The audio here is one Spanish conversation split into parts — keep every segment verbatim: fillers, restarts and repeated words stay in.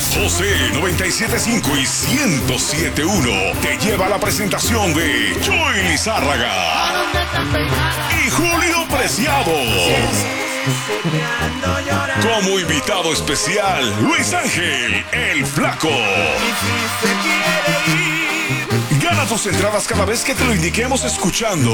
José noventa y siete punto cinco y ciento siete punto uno te lleva a la presentación de Joey Lizárraga y Julio Preciado. Como invitado especial, Luis Ángel, el Flaco. Gana tus entradas cada vez que te lo indiquemos escuchando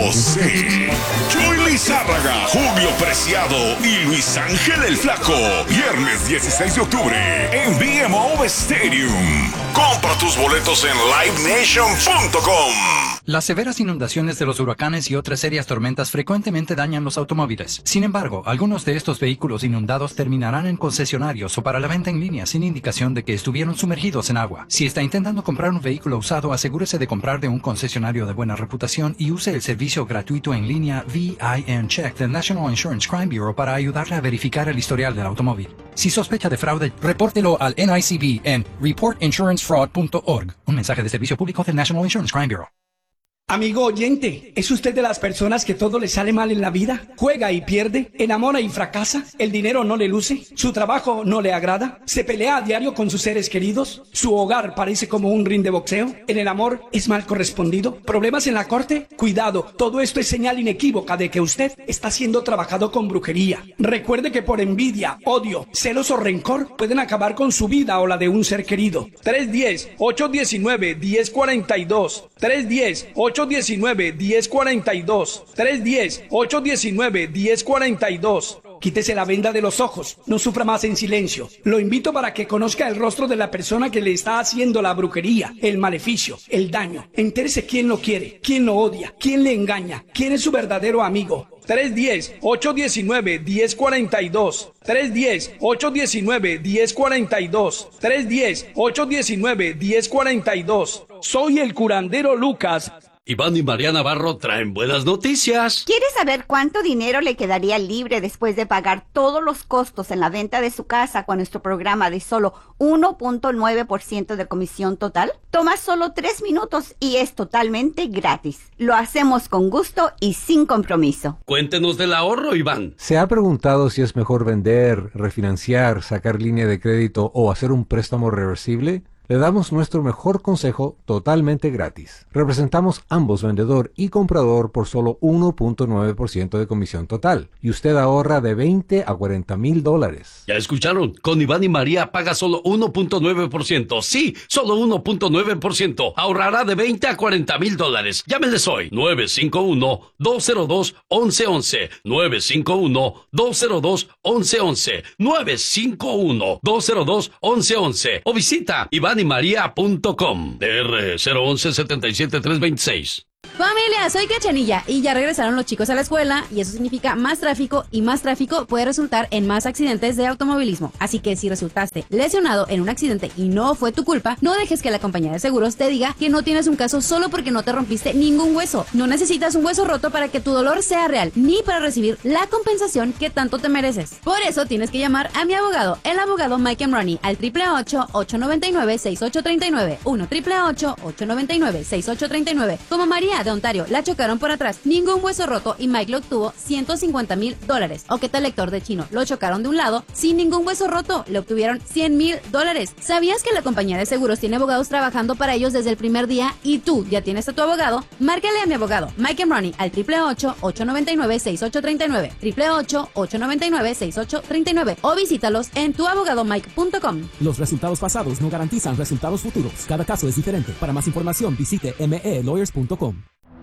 José, Joey Lizárraga, Julio Preciado y Luis Ángel el Flaco. Viernes dieciséis de octubre en B M O Stadium. Compra tus boletos en live nation punto com. Las severas inundaciones de los huracanes y otras serias tormentas frecuentemente dañan los automóviles. Sin embargo, algunos de estos vehículos inundados terminarán en concesionarios o para la venta en línea sin indicación de que estuvieron sumergidos en agua. Si está intentando comprar un vehículo usado, asegúrese de comprar de un concesionario de buena reputación y use el servicio gratuito en línea V I N Check del National Insurance Crime Bureau para ayudarle a verificar el historial del automóvil. Si sospecha de fraude, repórtelo al N I C B en report insurance fraud punto org. Un mensaje de servicio público del National Insurance Crime Bureau. Amigo oyente, ¿es usted de las personas que todo le sale mal en la vida? ¿Juega y pierde? ¿Enamora y fracasa? ¿El dinero no le luce? ¿Su trabajo no le agrada? ¿Se pelea a diario con sus seres queridos? ¿Su hogar parece como un ring de boxeo? ¿En el amor es mal correspondido? ¿Problemas en la corte? Cuidado, todo esto es señal inequívoca de que usted está siendo trabajado con brujería. Recuerde que por envidia, odio, celos o rencor pueden acabar con su vida o la de un ser querido. tres uno cero, ocho uno nueve, uno cero cuatro dos tres uno cero, ocho uno nueve, uno cero cuatro dos tres uno cero, ocho uno nueve, uno cero cuatro dos. Quítese la venda de los ojos, no sufra más en silencio. Lo invito para que conozca el rostro de la persona que le está haciendo la brujería, el maleficio, el daño. Entérese quién lo quiere, quién lo odia, quién le engaña, quién es su verdadero amigo. tres uno cero, ocho uno nueve, uno cero cuatro dos tres uno cero, ocho uno nueve, uno cero cuatro dos tres uno cero, ocho uno nueve, uno cero cuatro dos. Soy el curandero Lucas. Iván y María Navarro traen buenas noticias. ¿Quiere saber cuánto dinero le quedaría libre después de pagar todos los costos en la venta de su casa con nuestro programa de solo uno punto nueve por ciento de comisión total? Toma solo tres minutos y es totalmente gratis. Lo hacemos con gusto y sin compromiso. Cuéntenos del ahorro, Iván. ¿Se ha preguntado si es mejor vender, refinanciar, sacar línea de crédito o hacer un préstamo reversible? Le damos nuestro mejor consejo totalmente gratis. Representamos ambos vendedor y comprador por solo uno punto nueve por ciento de comisión total y usted ahorra de veinte a cuarenta mil dólares. ¿Ya escucharon? Con Iván y María paga solo uno punto nueve por ciento. Sí, solo uno punto nueve por ciento. Ahorrará de veinte a cuarenta mil dólares. Llámenles hoy. nueve cinco uno, dos cero dos, once once. nueve cinco uno, dos cero dos, once once. nueve cinco uno, dos cero dos, once once. O visita iván y maría punto com. D R cero once, setenta y siete, trescientos veintiséis. Familia, soy Cachanilla y ya regresaron los chicos a la escuela y eso significa más tráfico y más tráfico puede resultar en más accidentes de automovilismo. Así que si resultaste lesionado en un accidente y no fue tu culpa, no dejes que la compañía de seguros te diga que no tienes un caso solo porque no te rompiste ningún hueso. No necesitas un hueso roto para que tu dolor sea real, ni para recibir la compensación que tanto te mereces. Por eso tienes que llamar a mi abogado, el abogado Mike Emroni, al triple ocho, ocho nueve nueve, seis ocho tres nueve, uno triple ocho, ocho nueve nueve, seis ocho tres nueve. Como María de Ontario la chocaron por atrás, ningún hueso roto y Mike lo obtuvo ciento cincuenta mil dólares. O que tal lector de chino, lo chocaron de un lado sin ningún hueso roto, le obtuvieron cien mil dólares. ¿Sabías que la compañía de seguros tiene abogados trabajando para ellos desde el primer día y tú ya tienes a tu abogado? Márcale a mi abogado Mike Emroni al triple ocho, ocho nueve nueve, seis ocho tres nueve, triple ocho, ocho nueve nueve, seis ocho tres nueve o visítalos en tu abogado mike punto com. Los resultados pasados no garantizan resultados futuros. Cada caso es diferente. Para más información visite m e lawyers punto com.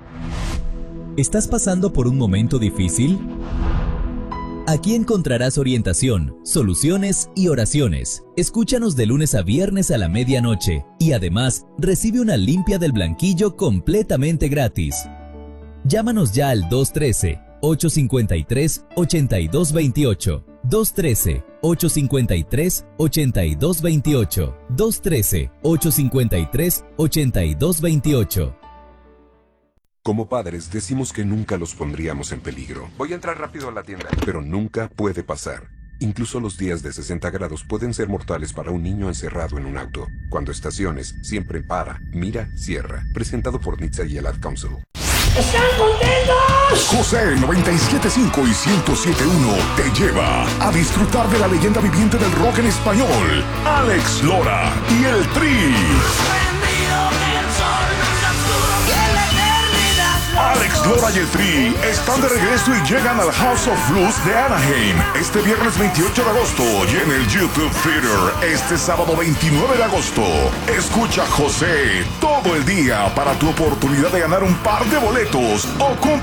¿Estás pasando por un momento difícil? Aquí encontrarás orientación, soluciones y oraciones. Escúchanos de lunes a viernes a la medianoche y además recibe una limpia del blanquillo completamente gratis. Llámanos ya al dos uno tres, ocho cinco tres, ocho dos dos ocho. dos uno tres, ocho cinco tres, ocho dos dos ocho. dos uno tres, ocho cinco tres, ocho dos dos ocho. Como padres decimos que nunca los pondríamos en peligro. Voy a entrar rápido a la tienda. Pero nunca puede pasar. Incluso los días de sesenta grados pueden ser mortales para un niño encerrado en un auto. Cuando estaciones, siempre para, mira, cierra. Presentado por N H T S A y el Ad Council. ¿Están contentos? José noventa y siete punto cinco y ciento siete punto uno te lleva a disfrutar de la leyenda viviente del rock en español, Alex Lora y el Tri. Alex Lora y el Tri están de regreso y llegan al House of Blues de Anaheim este viernes veintiocho de agosto y en el YouTube Theater este sábado veintinueve de agosto. Escucha a José todo el día para tu oportunidad de ganar un par de boletos o compra